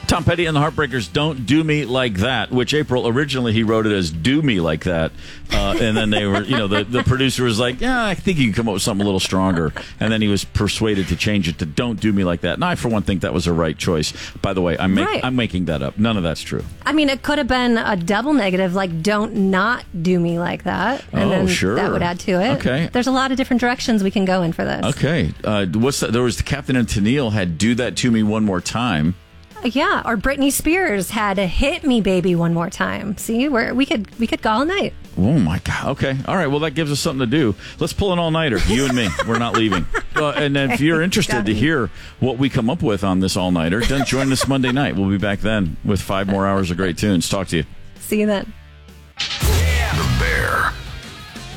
Tom Petty and the Heartbreakers, Don't Do Me Like That, which April, originally he wrote it as Do Me Like That. And then they were, the producer was like, yeah, I think you can come up with something a little stronger. And then he was persuaded to change it to Don't Do Me Like That. And I, for one, think that was a right choice. By the way, I'm making that up. None of that's true. I mean, it could have been a double negative, like Don't Not Do Me Like That. And then sure. that would add to it. Okay. There's a lot of different directions we can go in for this. Okay. What's that? There was the Captain and Tennille had Do That To Me One More Time. Yeah, or Britney Spears had a Hit Me Baby One More Time. See, we could go all night. Oh my God. Okay. All right. Well, that gives us something to do. Let's pull an all-nighter. You and me. We're not leaving. And then if you're interested to hear what we come up with on this all-nighter, then join us Monday night. We'll be back then with 5 more hours of great tunes. Talk to you. See you then.